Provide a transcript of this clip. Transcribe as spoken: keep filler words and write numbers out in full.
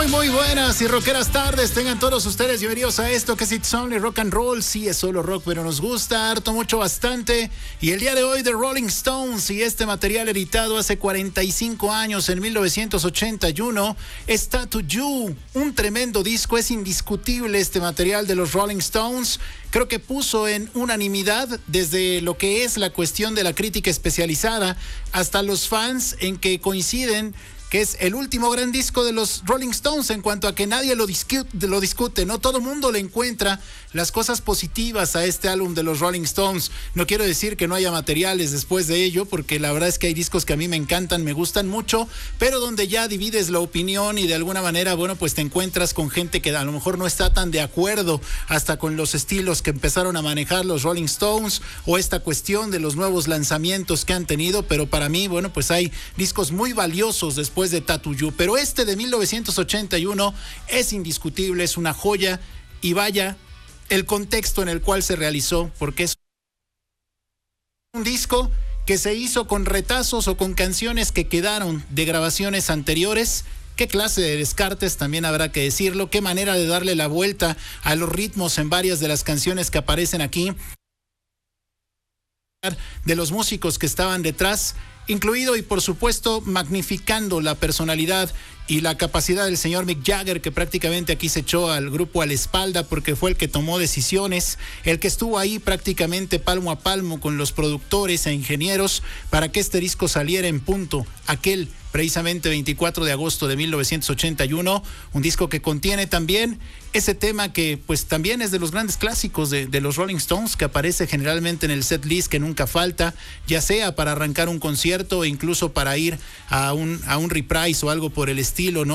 Muy, muy buenas y rockeras tardes. Tengan todos ustedes bienvenidos a esto que es It's Only Rock and Roll. Sí, es solo rock, pero nos gusta harto, mucho, bastante. Y el día de hoy, The Rolling Stones y este material editado hace cuarenta y cinco años, en mil novecientos ochenta y uno, es Tattoo You. Un tremendo disco, es indiscutible este material de los Rolling Stones. Creo que puso en unanimidad desde lo que es la cuestión de la crítica especializada hasta los fans en que coinciden que es el último gran disco de los Rolling Stones en cuanto a que nadie lo discute, lo discute, ¿no? Todo el mundo le encuentra las cosas positivas a este álbum de los Rolling Stones. No quiero decir que no haya materiales después de ello, porque la verdad es que hay discos que a mí me encantan, me gustan mucho, pero donde ya divides la opinión y de alguna manera, bueno, pues te encuentras con gente que a lo mejor no está tan de acuerdo hasta con los estilos que empezaron a manejar los Rolling Stones o esta cuestión de los nuevos lanzamientos que han tenido, pero para mí, bueno, pues hay discos muy valiosos después de Tattoo You, pero este de mil novecientos ochenta y uno es indiscutible, es una joya y vaya el contexto en el cual se realizó, porque es un disco que se hizo con retazos o con canciones que quedaron de grabaciones anteriores. Qué clase de descartes, también habrá que decirlo, qué manera de darle la vuelta a los ritmos en varias de las canciones que aparecen aquí, de los músicos que estaban detrás, incluido y por supuesto magnificando la personalidad y la capacidad del señor Mick Jagger, que prácticamente aquí se echó al grupo a la espalda porque fue el que tomó decisiones, el que estuvo ahí prácticamente palmo a palmo con los productores e ingenieros para que este disco saliera en punto aquel precisamente veinticuatro de agosto de mil novecientos ochenta y uno, un disco que contiene también ese tema que pues también es de los grandes clásicos de, de los Rolling Stones, que aparece generalmente en el set list, que nunca falta, ya sea para arrancar un concierto o incluso para ir a un, a un reprise o algo por el estilo, ¿no?